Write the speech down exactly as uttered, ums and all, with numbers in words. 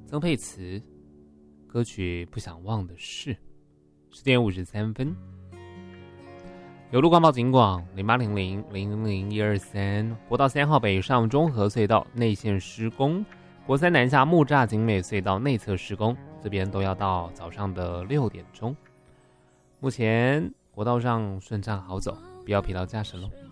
曾沛慈，歌曲《不想忘的事》。十点五十三分。有路关报警广零八零零零零零一二三，国道三号北上中和隧道内线施工，国三南下木栅景美隧道内侧施工，这边都要到早上的六点钟。目前国道上顺畅好走，不要疲劳驾驶喽。